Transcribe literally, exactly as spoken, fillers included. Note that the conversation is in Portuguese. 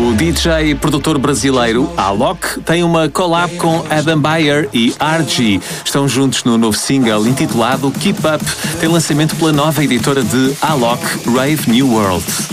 O D J e produtor brasileiro Alok tem uma collab com Adam Beyer e R G. Estão juntos no novo single intitulado Keep Up. Tem lançamento pela nova editora de Alok, Rave New World.